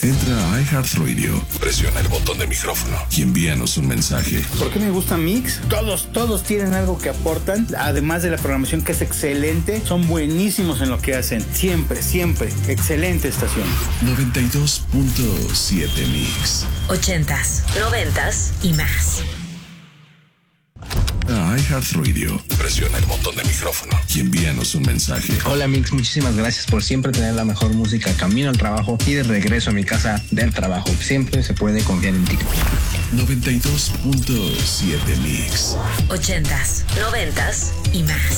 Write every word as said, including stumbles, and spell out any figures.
Entra a iHeartRadio, presiona el botón de micrófono y envíanos un mensaje. ¿Por qué me gusta Mix? Todos, todos tienen algo que aportan, además de la programación que es excelente, son buenísimos en lo que hacen. Siempre, siempre. Excelente estación. noventa y dos punto siete Mix. Ochentas, noventas y más. A iHeartRadio, presiona el botón de micrófono y envíanos un mensaje. Hola Mix, muchísimas gracias por siempre tener la mejor música camino al trabajo y de regreso a mi casa del trabajo. Siempre se puede confiar en ti. noventa y dos punto siete Mix. Ochentas, noventas y más.